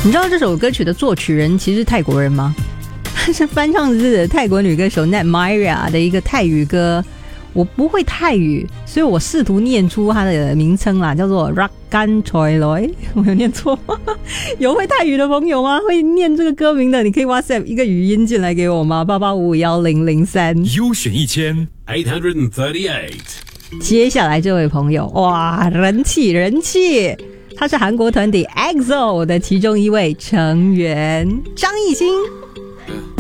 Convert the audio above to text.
你知道这首歌曲的作曲人其实是泰国人吗？他是翻唱自泰国女歌手 Nat Myria 的一个泰语歌。我不会泰语，所以我试图念出它的名称啦，叫做 Rakkan Choi Loi。 我有念错吗？有会泰语的朋友吗？会念这个歌名的，你可以 WhatsApp 一个语音进来给我吗？88551003。 优选1838。 接下来这位朋友，哇，人气，他是韩国团体 EXO 的其中一位成员张艺兴。